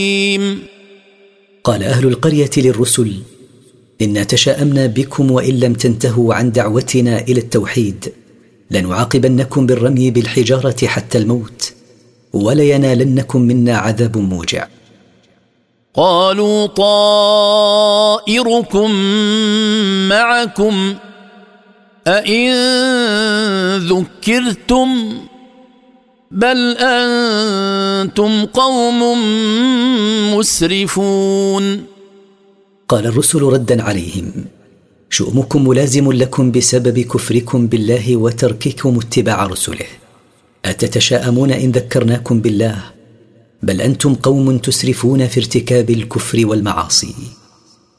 قال أهل القرية للرسل: إنا تشاءمنا بكم وإن لم تنتهوا عن دعوتنا إلى التوحيد لنعاقبنكم بالرمي بالحجارة حتى الموت ولينالنكم منا عذاب موجع. قالوا طائركم معكم أئن ذكرتم بل أنتم قوم مسرفون. قال الرسل ردا عليهم: شؤمكم ملازم لكم بسبب كفركم بالله وترككم اتباع رسله، أتتشاءمون إن ذكرناكم بالله؟ بل أنتم قوم تسرفون في ارتكاب الكفر والمعاصي.